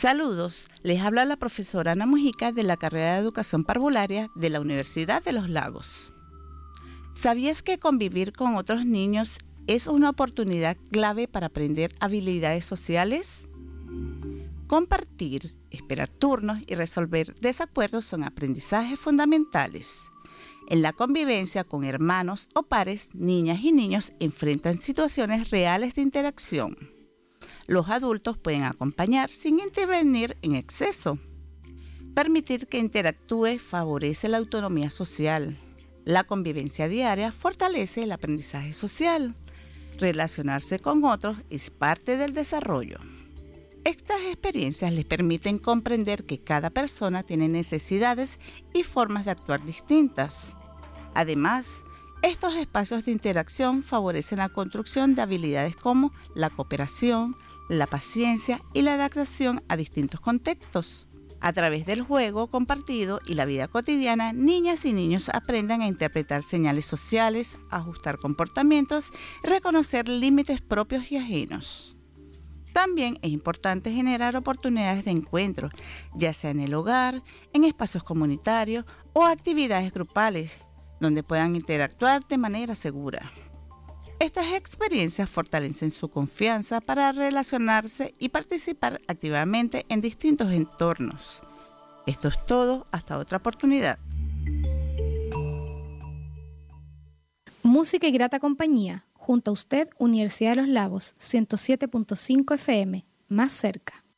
Saludos, les habla la profesora Ana Mujica de la carrera de Educación Parvularia de la Universidad de Los Lagos. ¿Sabías que convivir con otros niños es una oportunidad clave para aprender habilidades sociales? Compartir, esperar turnos y resolver desacuerdos son aprendizajes fundamentales. En la convivencia con hermanos o pares, niñas y niños enfrentan situaciones reales de interacción. Los adultos pueden acompañar sin intervenir en exceso. Permitir que interactúe favorece la autonomía social. La convivencia diaria fortalece el aprendizaje social. Relacionarse con otros es parte del desarrollo. Estas experiencias les permiten comprender que cada persona tiene necesidades y formas de actuar distintas. Además, estos espacios de interacción favorecen la construcción de habilidades como la cooperación, la paciencia y la adaptación a distintos contextos. A través del juego compartido y la vida cotidiana, niñas y niños aprenden a interpretar señales sociales, ajustar comportamientos y reconocer límites propios y ajenos. También es importante generar oportunidades de encuentro, ya sea en el hogar, en espacios comunitarios o actividades grupales, donde puedan interactuar de manera segura. Estas experiencias fortalecen su confianza para relacionarse y participar activamente en distintos entornos. Esto es todo, hasta otra oportunidad. Música y grata compañía. Junto a usted, Universidad de los Lagos, 107.5 FM, más cerca.